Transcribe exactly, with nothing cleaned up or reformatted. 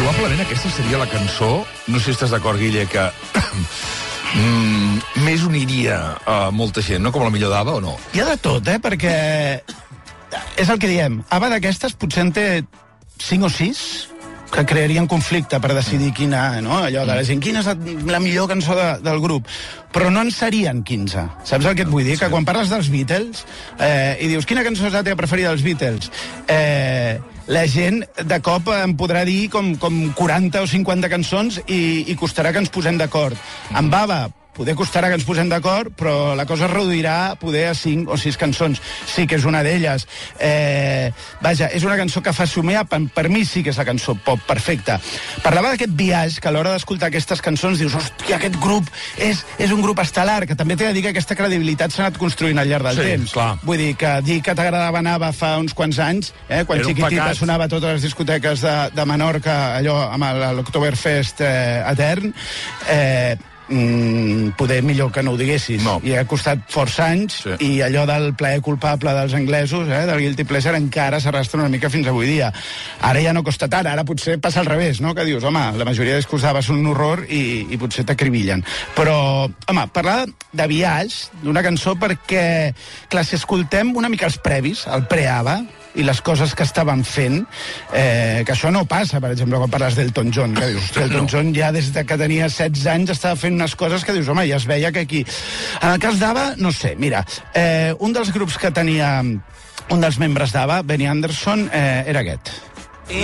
Probablement aquesta seria la cançó, no sé si estàs d'acord, Guille, que mm, més uniria a molta gent, no? Com la millor d'Ava, o no? Hi ha de tot, eh? Perquè és el que diem. Ava d'aquestes potser en té cinc o sis que crearien conflicte per decidir quina, no? Allò de la gent, quina és la millor cançó de, del grup. Però no en serien quinze. Saps el que et vull dir? Que quan parles dels Beatles eh, i dius, quina cançó és la teva preferida dels Beatles? Eh... la gent de cop em podrà dir com, com quaranta o cinquanta cançons i, i costarà que ens posem d'acord. Amb Ava poder costarà que ens posem d'acord, però la cosa es reduirà poder a cinc o sis cançons. Sí que és una d'elles. Eh, vaja, és una cançó que fa somiar, per, per mi sí que és la cançó pop perfecta. Parlava d'aquest viatge, que a l'hora d'escoltar aquestes cançons dius, hòstia, aquest grup és, és un grup estel·lar, que també t'he de dir que aquesta credibilitat s'ha anat construint al llarg del sí, temps. Clar. Vull dir, que dir que t'agradava Nava fa uns quants anys, eh, quan Chiquitita sonava a totes les discoteques de, de Menorca, allò amb l'Oktoberfest eh, etern, eh, Mm, poder millor que no ho diguessis. No. I ha costat força anys, sí. I allò del plaer culpable dels anglesos, eh, del guilty pleasure, encara s'arrastra una mica fins avui dia. Ara ja no costa tant, ara potser passa al revés, no? Que dius, home, la majoria de discos d'Ava són un horror i, i potser t'acribillen. Però, home, parlar de viatge, d'una cançó perquè, clar, si escoltem una mica els previs, el pre-Ava, i les coses que estaven fent, eh, que això no passa, per exemple, quan parles d'Elton John, que dius, hosti, Elton John ja des de que tenia setze anys estava fent unes coses que dius, home, ja es veia que aquí... En el cas d'Ava, no sé, mira, eh, un dels grups que tenia, un dels membres d'Ava, Benny Anderson, eh, era aquest.